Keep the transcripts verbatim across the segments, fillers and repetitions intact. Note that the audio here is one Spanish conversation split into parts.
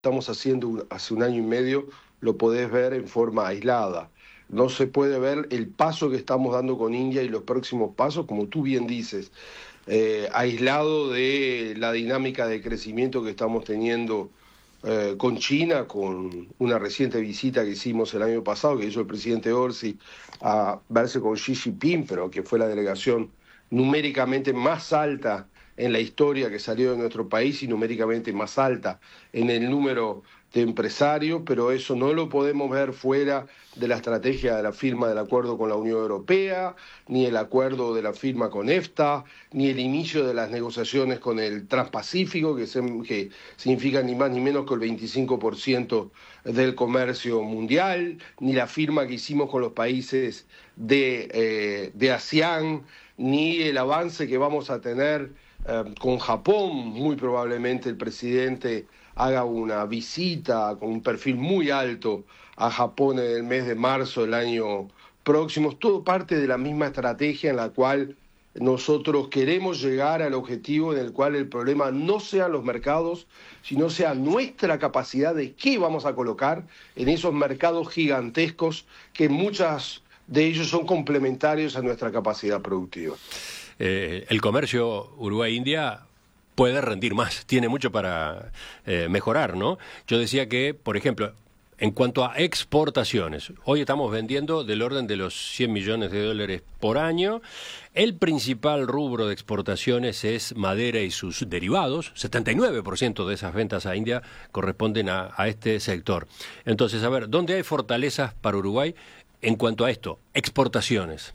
estamos haciendo un- hace un año y medio, lo podés ver en forma aislada. No se puede ver el paso que estamos dando con India y los próximos pasos, como tú bien dices, eh, aislado de la dinámica de crecimiento que estamos teniendo eh, con China, con una reciente visita que hicimos el año pasado, que hizo el presidente Orsi a verse con Xi Jinping, pero que fue la delegación numéricamente más alta en la historia que salió de nuestro país y numéricamente más alta en el número de empresarios, pero eso no lo podemos ver fuera de la estrategia de la firma del acuerdo con la Unión Europea, ni el acuerdo de la firma con EFTA, ni el inicio de las negociaciones con el Transpacífico, que, se, que significa ni más ni menos que el veinticinco por ciento del comercio mundial, ni la firma que hicimos con los países de, eh, de ASEAN, ni el avance que vamos a tener eh, con Japón. Muy probablemente el presidente haga una visita con un perfil muy alto a Japón en el mes de marzo del año próximo. Todo parte de la misma estrategia en la cual nosotros queremos llegar al objetivo en el cual el problema no sean los mercados, sino sea nuestra capacidad de qué vamos a colocar en esos mercados gigantescos que muchas de ellos son complementarios a nuestra capacidad productiva. Eh, el comercio Uruguay-India puede rendir más, tiene mucho para eh, mejorar, ¿no? Yo decía que, por ejemplo, en cuanto a exportaciones, hoy estamos vendiendo del orden de los cien millones de dólares por año. El principal rubro de exportaciones es madera y sus derivados. setenta y nueve por ciento de esas ventas a India corresponden a, a este sector. Entonces, a ver, ¿dónde hay fortalezas para Uruguay en cuanto a esto? Exportaciones.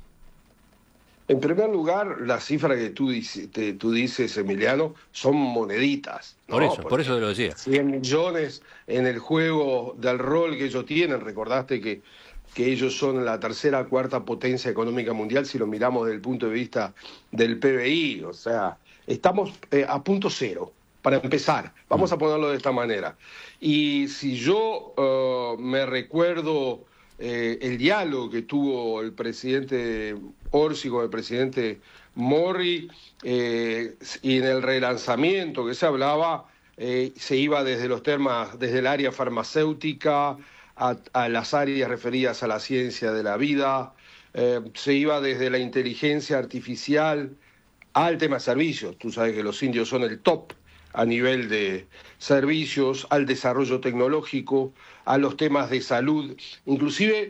En primer lugar, la cifra que tú, dices, te, tú dices, Emiliano, son moneditas, ¿no? Por eso, Porque por eso te lo decía. cien millones en el juego del rol que ellos tienen. Recordaste que, que ellos son la tercera o cuarta potencia económica mundial si lo miramos desde el punto de vista del P B I. O sea, estamos eh, a punto cero, para empezar. Vamos a ponerlo de esta manera. Y si yo uh, me recuerdo eh, el diálogo que tuvo el presidente Orsi con el presidente Mori, eh, y en el relanzamiento que se hablaba, eh, se iba desde los temas, desde el área farmacéutica a, a las áreas referidas a la ciencia de la vida, eh, se iba desde la inteligencia artificial al tema de servicios. Tú sabes que los indios son el top a nivel de servicios, al desarrollo tecnológico, a los temas de salud. Inclusive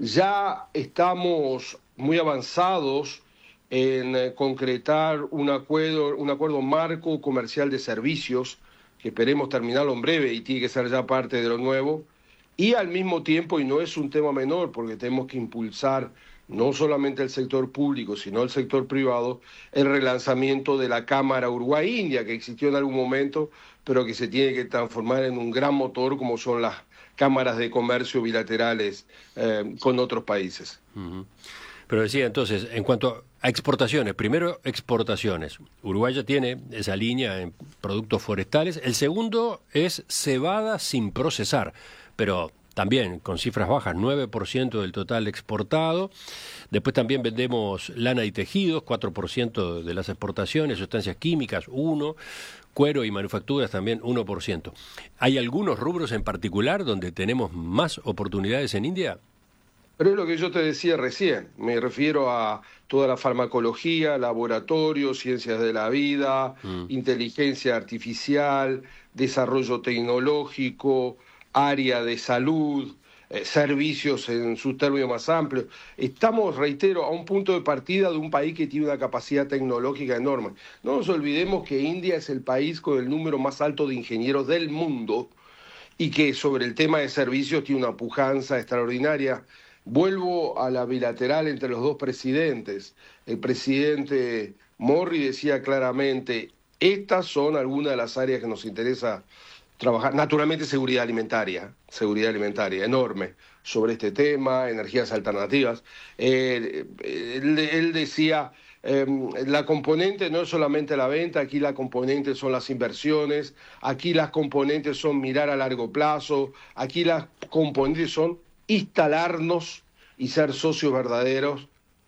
ya estamos muy avanzados en eh, concretar un acuerdo, un acuerdo marco comercial de servicios, que esperemos terminarlo en breve y tiene que ser ya parte de lo nuevo, y al mismo tiempo, y no es un tema menor, porque tenemos que impulsar no solamente el sector público, sino el sector privado, el relanzamiento de la Cámara Uruguay-India, que existió en algún momento, pero que se tiene que transformar en un gran motor como son las cámaras de comercio bilaterales eh, con otros países. Uh-huh. Pero decía entonces, en cuanto a exportaciones, primero exportaciones. Uruguay ya tiene esa línea en productos forestales. El segundo es cebada sin procesar, pero también con cifras bajas, nueve por ciento del total exportado. Después también vendemos lana y tejidos, cuatro por ciento de las exportaciones, sustancias químicas, uno por ciento, cuero y manufacturas también, uno por ciento. ¿Hay algunos rubros en particular donde tenemos más oportunidades en India? Pero es lo que yo te decía recién, me refiero a toda la farmacología, laboratorio, ciencias de la vida, mm. inteligencia artificial, desarrollo tecnológico, área de salud, eh, servicios en sus términos más amplios. Estamos, reitero, a un punto de partida de un país que tiene una capacidad tecnológica enorme. No nos olvidemos que India es el país con el número más alto de ingenieros del mundo y que sobre el tema de servicios tiene una pujanza extraordinaria. Vuelvo a la bilateral entre los dos presidentes. El presidente Mori decía claramente, estas son algunas de las áreas que nos interesa trabajar. Naturalmente seguridad alimentaria, seguridad alimentaria enorme sobre este tema, energías alternativas. Eh, él, él decía, eh, la componente no es solamente la venta, aquí la componente son las inversiones, aquí las componentes son mirar a largo plazo, aquí las componentes son instalarnos y ser socios verdaderos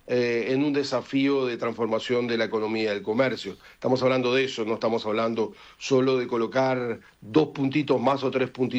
eh, en un desafío de transformación de la economía del comercio. Estamos hablando de eso, no estamos hablando solo de colocar dos puntitos más o tres puntitos